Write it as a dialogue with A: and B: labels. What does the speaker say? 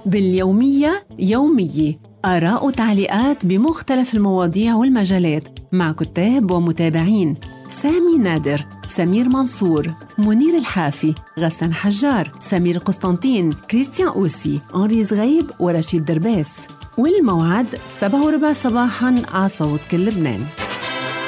A: باليومية يومية، آراء وتعليقات بمختلف المواضيع والمجالات مع كتاب ومتابعين: سامي نادر، سمير منصور، منير الحافي، غسان حجار، سمير قسطنطين، كريستيان أوسي، أنري زغيب ورشيد درباس. والموعد 7:15 صباحاً على صوت كل لبنان.